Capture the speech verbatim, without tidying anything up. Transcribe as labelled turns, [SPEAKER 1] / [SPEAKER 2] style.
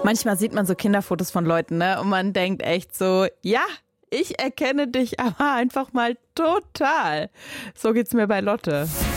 [SPEAKER 1] Manchmal sieht man so Kinderfotos von Leuten, ne? Und man denkt echt so, ja, ich erkenne dich aber einfach mal total. So geht's mir bei Lotte.